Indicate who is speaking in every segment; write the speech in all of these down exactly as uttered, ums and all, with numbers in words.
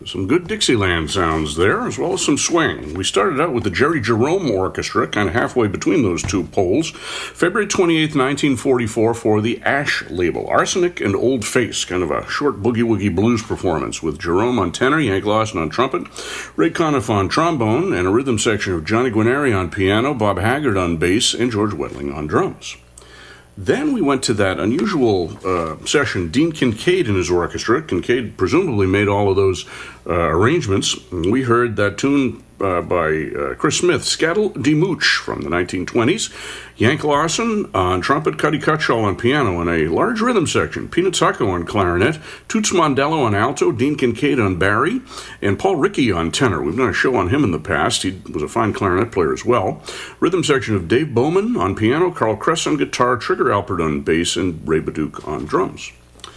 Speaker 1: Some good Dixieland sounds there, as well as some swing. We started out with the Jerry Jerome Orchestra, kind of halfway between those two poles, February twenty-eighth, nineteen forty-four, for the Ash label. Arsenic and Old Face, kind of a short boogie-woogie blues performance with Jerome on tenor, Yank Lawson on trumpet, Ray Conniff on trombone, and a rhythm section of Johnny Guarneri on piano, Bob Haggart on bass, and George Wettling on drums. Then we went to that unusual uh, session, Dean Kincaid and his orchestra. Kincaid presumably made all of those uh, arrangements. We heard that tune uh, by uh, Chris Smith, Scattle de Mooch, from the nineteen twenties. Yank Lawson on trumpet, Cuddy Cutshall on piano, and a large rhythm section, Peanut Sacco on clarinet, Toots Mondello on alto, Dean Kincaid on bari, and Paul Rickey on tenor. We've done a show on him in the past. He was a fine clarinet player as well. Rhythm section of Dave Bowman on piano, Carl Kress on guitar, Trigger Alpert on bass, and Ray Baduch on drums.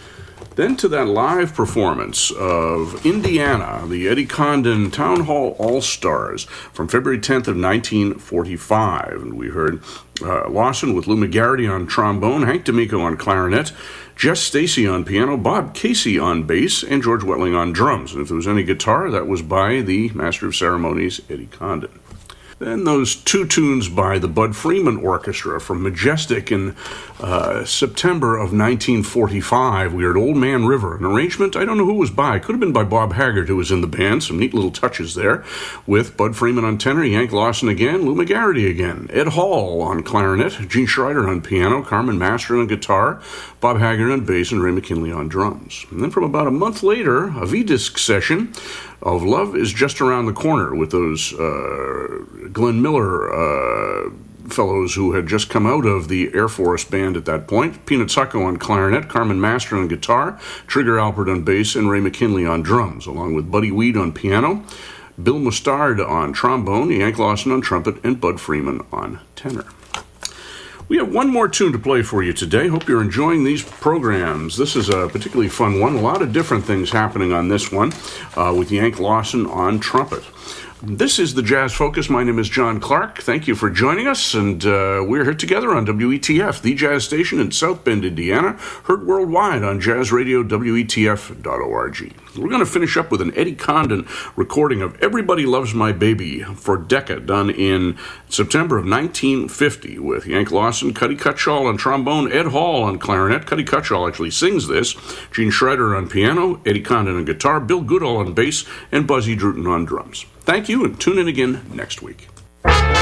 Speaker 1: Then to that live performance of Indiana, the Eddie Condon Town Hall All-Stars from February tenth of nineteen forty-five. And we heard uh, Lawson with Lou McGarity on trombone, Hank D'Amico on clarinet, Jess Stacy on piano, Bob Casey on bass, and George Wettling on drums. And if there was any guitar, that was by the Master of Ceremonies, Eddie Condon. Then those two tunes by the Bud Freeman Orchestra from Majestic in uh, September of nineteen forty-five. We heard Old Man River, an arrangement I don't know who it was by. Could have been by Bob Haggart, who was in the band. Some neat little touches there with Bud Freeman on tenor, Yank Lawson again, Lou McGarity again, Ed Hall on clarinet, Gene Schreider on piano, Carmen Master on guitar, Bob Haggart on bass, and Ray McKinley on drums. And then from about a month later, a V-disc session of Love Is Just Around the Corner with those uh, Glenn Miller uh, fellows who had just come out of the Air Force band at that point. Peanut Sacco on clarinet, Carmen Master on guitar, Trigger Alpert on bass, and Ray McKinley on drums, along with Buddy Weed on piano, Bill Mustard on trombone, Yank Lawson on trumpet, and Bud Freeman on tenor. We have one more tune to play for you today. Hope you're enjoying these programs. This is a particularly fun one. A lot of different things happening on this one uh, with Yank Lawson on trumpet. This is the Jazz Focus. My name is John Clark. Thank you for joining us, and uh, we're here together on W E T F, the jazz station in South Bend, Indiana, heard worldwide on Jazz Radio W E T F dot org. We're going to finish up with an Eddie Condon recording of Everybody Loves My Baby for Decca, done in September of nineteen fifty, with Yank Lawson, Cuddy Cutshall on trombone, Ed Hall on clarinet. Cuddy Cutshall actually sings this. Gene Schreider on piano, Eddie Condon on guitar, Bill Goodall on bass, and Buzzy Druten on drums. Thank you, and tune in again next week.